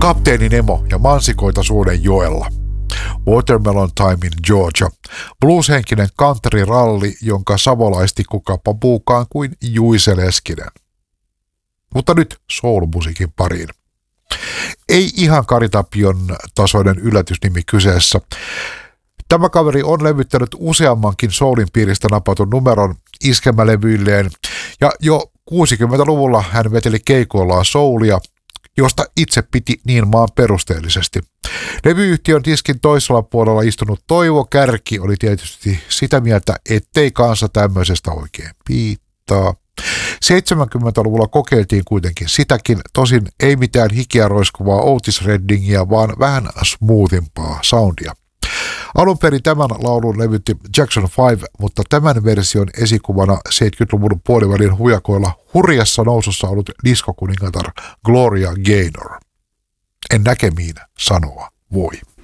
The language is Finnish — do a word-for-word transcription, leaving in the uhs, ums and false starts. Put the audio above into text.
Kapteeni Nemo ja mansikoita suuden joella. Watermelon Time in Georgia. Blueshenkinen country-ralli, jonka savolaisti kukapa puukaan kuin Juise Leskinen. Mutta nyt soul-musiikin pariin. Ei ihan Kari Tapion tasoinen yllätysnimi kyseessä. Tämä kaveri on levyttänyt useammankin soulin piiristä napatun numeron iskelmälevyilleen, ja jo kuusikymmentäluvulla hän veteli keikoillaan soulia, josta itse piti niin maan perusteellisesti. Levyyhtiön diskin toisella puolella istunut Toivo Kärki oli tietysti sitä mieltä, ettei kansa tämmöisestä oikein piittaa. seitsemänkymmentäluvulla kokeiltiin kuitenkin sitäkin, tosin ei mitään hikeä roiskuvaa Otis Reddingia, vaan vähän smoothimpaa soundia. Alun perin tämän laulun levytti Jackson viisi, mutta tämän version esikuvana seitsemänkymmentäluvun puolivälin hujakoilla hurjassa nousussa ollut diskokuningatar Gloria Gaynor. En näkemiin sanoa voi.